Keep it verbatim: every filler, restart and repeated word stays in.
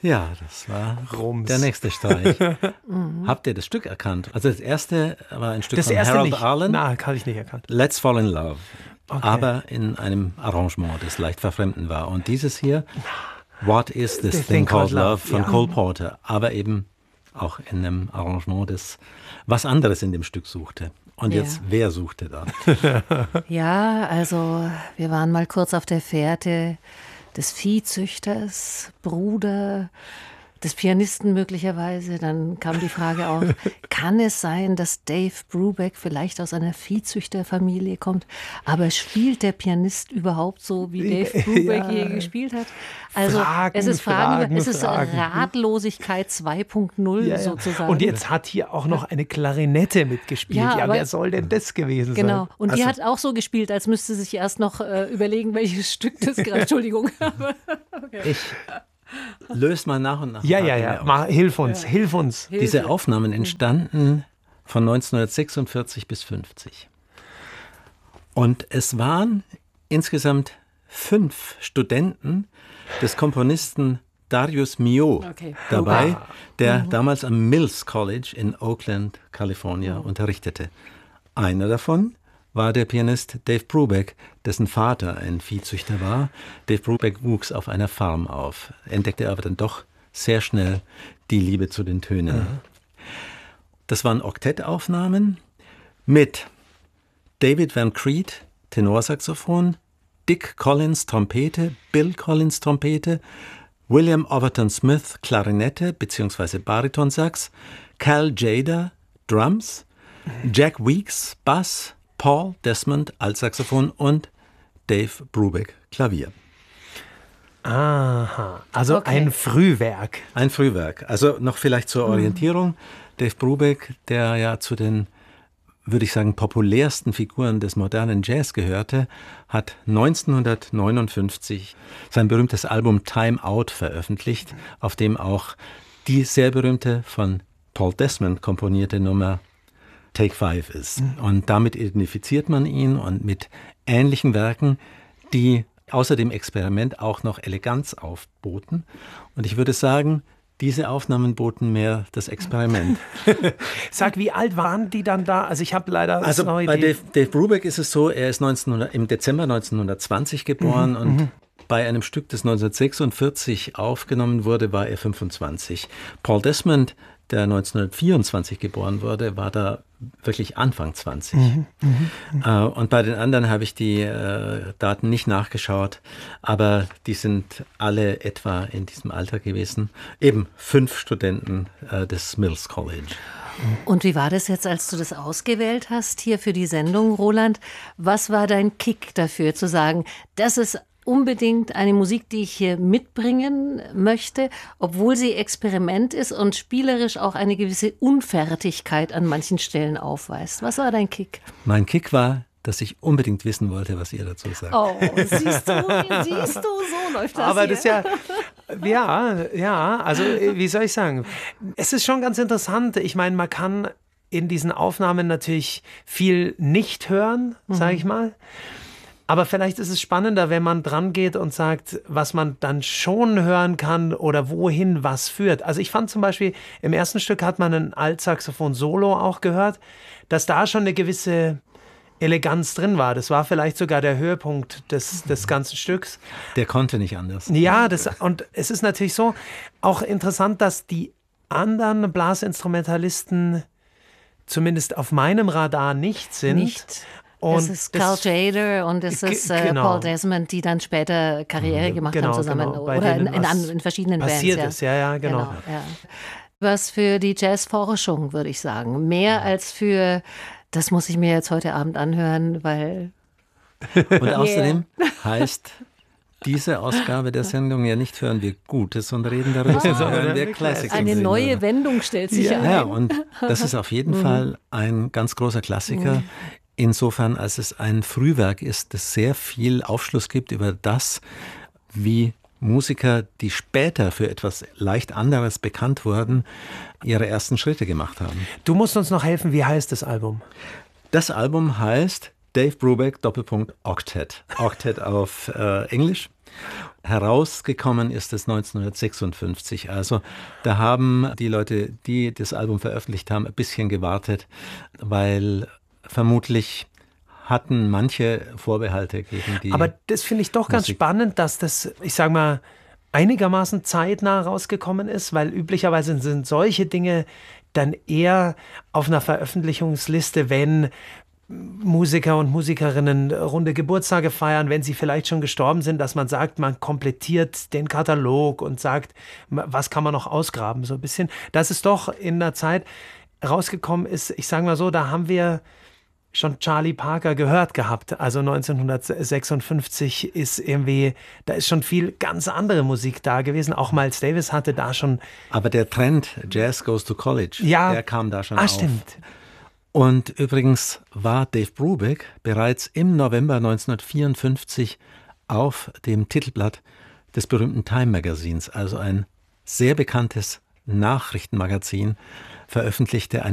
Ja, das war Rums. der nächste Streich. mhm. Habt ihr das Stück erkannt? Also das erste war ein Stück das von erste Harold nicht. Arlen. Na, habe ich nicht erkannt. Let's Fall in Love. Okay. Aber in einem Arrangement, das leicht verfremden war. Und dieses hier, What is this The thing called love, von ja. Cole Porter. Aber eben auch in einem Arrangement, das was anderes in dem Stück suchte. Und ja. jetzt, wer suchte da? Ja, also wir waren mal kurz auf der Fährte des Viehzüchters, Bruder, des Pianisten möglicherweise. Dann kam die Frage auf, kann es sein, dass Dave Brubeck vielleicht aus einer Viehzüchterfamilie kommt? Aber spielt der Pianist überhaupt so, wie Dave Brubeck ja. je gespielt hat? Also Fragen, es ist Fragen, Fragen, es ist Fragen. Ratlosigkeit zwei Punkt null ja, ja. sozusagen. Und jetzt hat hier auch noch eine Klarinette mitgespielt. Ja, ja wer soll denn das gewesen genau. sein? Genau, und also, die hat auch so gespielt, als müsste sich erst noch äh, überlegen, welches Stück das gerade, Entschuldigung. okay. Ich löse mal nach und nach. Ja, ja, ja, Mal, hilf uns, ja. hilf uns. Diese Aufnahmen entstanden von neunzehnhundertsechsundvierzig bis fünfzig. Und es waren insgesamt fünf Studenten des Komponisten Darius Milhaud okay. dabei, der mhm. damals am Mills College in Oakland, Kalifornien, mhm. unterrichtete. Einer davon war der Pianist Dave Brubeck, dessen Vater ein Viehzüchter war. Dave Brubeck wuchs auf einer Farm auf, entdeckte aber dann doch sehr schnell die Liebe zu den Tönen. Mhm. Das waren Oktettaufnahmen mit David Van Creed, Tenorsaxophon, Dick Collins, Trompete, Bill Collins, Trompete, William Overton Smith, Klarinette bzw. Baritonsax, Cal Jader, Drums, Jack Weeks, Bass, Paul Desmond, Altsaxophon und Dave Brubeck, Klavier. Aha, also okay. ein Frühwerk. Ein Frühwerk. Also noch vielleicht zur Orientierung. Mhm. Dave Brubeck, der ja zu den, würde ich sagen, populärsten Figuren des modernen Jazz gehörte, hat neunzehnhundertneunundfünfzig sein berühmtes Album Time Out veröffentlicht, auf dem auch die sehr berühmte von Paul Desmond komponierte Nummer Take Five ist. Mhm. Und damit identifiziert man ihn und mit ähnlichen Werken, die außer dem Experiment auch noch Eleganz aufboten. Und ich würde sagen, diese Aufnahmen boten mehr das Experiment. Sag, wie alt waren die dann da? Also ich habe leider... Also bei Dave, Dave Brubeck ist es so, er ist neunzehnhundert, im Dezember neunzehnhundertzwanzig geboren mhm. und mhm. bei einem Stück, das neunzehnhundertsechsundvierzig aufgenommen wurde, war er fünfundzwanzig. Paul Desmond, der neunzehnhundertvierundzwanzig geboren wurde, war da wirklich Anfang zwanzig. Mhm, mh, mh. Und bei den anderen habe ich die äh, Daten nicht nachgeschaut, aber die sind alle etwa in diesem Alter gewesen. Eben fünf Studenten äh, des Mills College. Und wie war das jetzt, als du das ausgewählt hast hier für die Sendung, Roland? Was war dein Kick dafür, zu sagen, das ist unbedingt eine Musik, die ich hier mitbringen möchte, obwohl sie Experiment ist und spielerisch auch eine gewisse Unfertigkeit an manchen Stellen aufweist. Was war dein Kick? Mein Kick war, dass ich unbedingt wissen wollte, was ihr dazu sagt. Oh, siehst du, siehst du, so läuft das. Aber hier. das ist ja, ja, ja, also wie soll ich sagen, es ist schon ganz interessant. Ich meine, man kann in diesen Aufnahmen natürlich viel nicht hören, mhm. sage ich mal. Aber vielleicht ist es spannender, wenn man dran geht und sagt, was man dann schon hören kann oder wohin was führt. Also ich fand zum Beispiel, im ersten Stück hat man ein Altsaxophon-Solo auch gehört, dass da schon eine gewisse Eleganz drin war. Das war vielleicht sogar der Höhepunkt des, des ganzen Stücks. Der konnte nicht anders. Ja, das, und es ist natürlich so, auch interessant, dass die anderen Blasinstrumentalisten zumindest auf meinem Radar nicht sind. Nicht. Und es ist Cal Jader und es ist äh, genau. Paul Desmond, die dann später Karriere gemacht genau, haben zusammen genau. oder in, in, in verschiedenen passiert Bands. Ist. Ja, ja, genau. genau ja. Was für die Jazzforschung, würde ich sagen. Mehr ja. als für, das muss ich mir jetzt heute Abend anhören, weil... Und außerdem yeah. heißt diese Ausgabe der Sendung ja nicht hören wir Gutes und reden darüber, ah, sondern hören wir Classics. Eine neue Wendung stellt sich ja. ein. Ja, und das ist auf jeden Fall ein ganz großer Klassiker. Mhm. Insofern, als es ein Frühwerk ist, das sehr viel Aufschluss gibt über das, wie Musiker, die später für etwas leicht anderes bekannt wurden, ihre ersten Schritte gemacht haben. Du musst uns noch helfen, wie heißt das Album? Das Album heißt Dave Brubeck, Doppelpunkt, Octet. Octet auf äh, Englisch. Herausgekommen ist es neunzehnhundertsechsundfünfzig. Also da haben die Leute, die das Album veröffentlicht haben, ein bisschen gewartet, weil vermutlich hatten manche Vorbehalte gegen die Aber das finde ich doch ganz Musik. spannend, dass das, ich sage mal, einigermaßen zeitnah rausgekommen ist, weil üblicherweise sind solche Dinge dann eher auf einer Veröffentlichungsliste, wenn Musiker und Musikerinnen runde Geburtstage feiern, wenn sie vielleicht schon gestorben sind, dass man sagt, man komplettiert den Katalog und sagt, was kann man noch ausgraben, so ein bisschen. Dass es doch in der Zeit rausgekommen ist, ich sage mal so, da haben wir schon Charlie Parker gehört gehabt. Also neunzehnhundertsechsundfünfzig ist irgendwie, da ist schon viel ganz andere Musik da gewesen. Auch Miles Davis hatte da schon... Aber der Trend Jazz Goes to College, ja, der kam da schon ah, auf. Stimmt. Und übrigens war Dave Brubeck bereits im November neunzehnhundertvierundfünfzig auf dem Titelblatt des berühmten Time Magazins, also ein sehr bekanntes Nachrichtenmagazin, veröffentlichte ein